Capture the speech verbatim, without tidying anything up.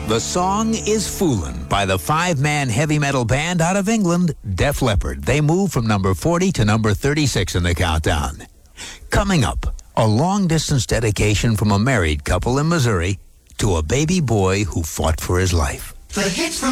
The song is Foolin' by the five-man heavy metal band out of England, Def Leppard. They moved from number forty to number thirty-six in the countdown. Coming up, a long-distance dedication from a married couple in Missouri to a baby boy who fought for his life. The hits from